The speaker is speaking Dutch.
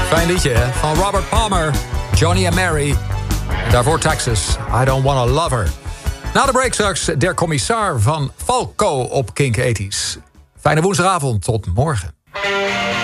Fijn liedje, hè? Van Robert Palmer, Johnny and Mary. En daarvoor Texas, I Don't Wanna Love Her. Na de break straks Der Commissar van Falco op Kink 80's. Fijne woensdagavond, tot morgen.